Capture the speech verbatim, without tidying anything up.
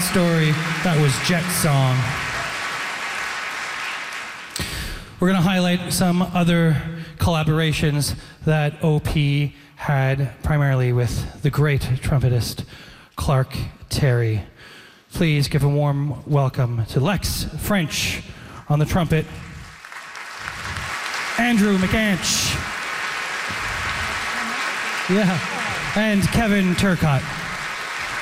Story. That was Jet Song. We're going to highlight some other collaborations that O P had primarily with the great trumpetist Clark Terry. Please give a warm welcome to Lex French on the trumpet, Andrew McAnch, yeah, and Kevin Turcotte.